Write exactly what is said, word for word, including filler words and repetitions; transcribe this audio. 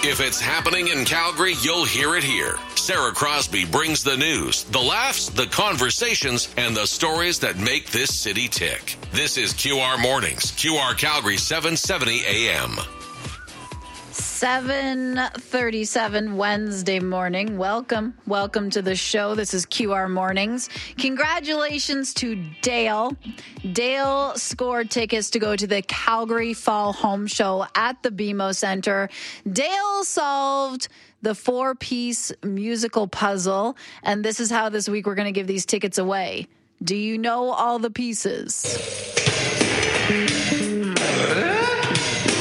If it's happening in Calgary, you'll hear it here. Sarah Crosby brings the news, the laughs, the conversations, and the stories that make this city tick. This is Q R Mornings, Q R Calgary seven seventy A M. seven thirty-seven Wednesday morning. Welcome. Welcome to the show. This is Q R Mornings. Congratulations to Dale. Dale scored tickets to go to the Calgary Fall Home Show at the B M O Center. Dale solved the four-piece musical puzzle, and this is how this week we're going to give these tickets away. Do you know all the pieces?